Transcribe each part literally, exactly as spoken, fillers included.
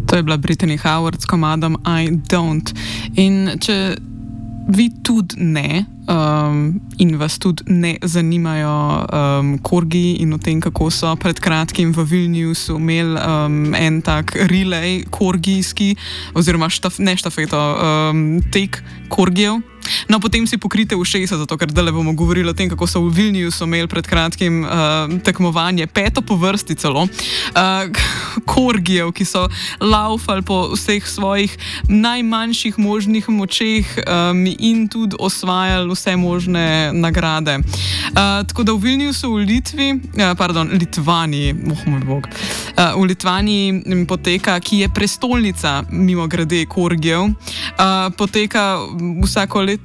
To je bila Brittany Howard s komadom I Don't. In če vi tudi ne um, in vas tudi ne zanimajo um, korgi in o tem, kako so pred kratkim v Vilniusu imeli um, en tak relay korgijski, oziroma štaf, ne štafeto, um, tek korgijev. No, potem si pokrite ušesa, zato ker zdaj bomo govorili o tem, kako so v Vilniusu imeli pred kratkim uh, tekmovanje, peto po vrsti celo, uh, korgijev, ki so laufali po vseh svojih najmanjših možnih močeh um, in tudi osvajali vse možne nagrade. Uh, tako da v Vilniusu v Litvi, uh, pardon, Litvaniji, oh moj bog, uh, v Litvaniji poteka, ki je prestolnica mimo grede korgijev, uh, poteka vsako leto.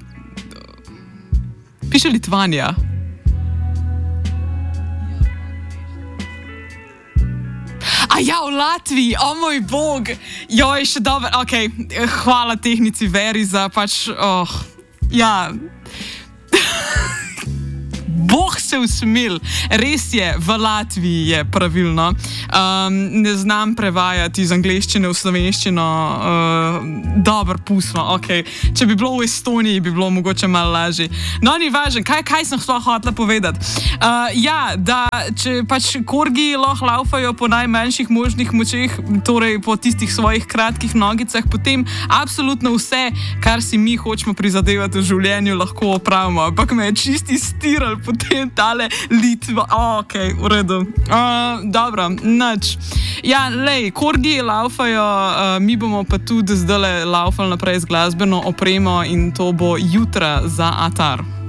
Piše Litvanija. A ja, v Latviji, o oh moj bog, joj, še dobro, ok, hvala tehnici Veri za pač, oh, ja, Bog se usmil, res je, v Latviji je pravilno. Um, ne znam prevajati iz angleščine v slovenščino, uh, dobro, pustimo, ok. Če bi bilo v Estoniji, bi bilo mogoče malo lažje. No, ni važno, kaj, kaj sem sploh hotela povedati? Uh, ja, da če pač korgi lahko laufajo po najmanjših možnih močeh, torej po tistih svojih kratkih nogicah, potem absolutno vse, kar si mi hočemo prizadevati v življenju, lahko opravimo. Ampak me je čisti stiral potem tale Litva. Oh, ok, v redu. Uh, dobro, nič. Ja, lej, korgi laufajo, uh, mi bomo pa tudi zdaj laufali naprej z glasbeno opremo in to bo Jutra za Atar.